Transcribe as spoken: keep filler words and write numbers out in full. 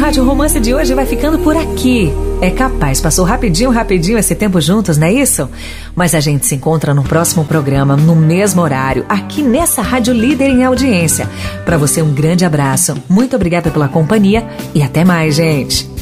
Rádio Romance de hoje vai ficando por aqui. É capaz, passou rapidinho, rapidinho esse tempo juntos, não é isso? Mas a gente se encontra no próximo programa, no mesmo horário, aqui nessa Rádio Líder em Audiência. Para você, um grande abraço, muito obrigada pela companhia e até mais, gente.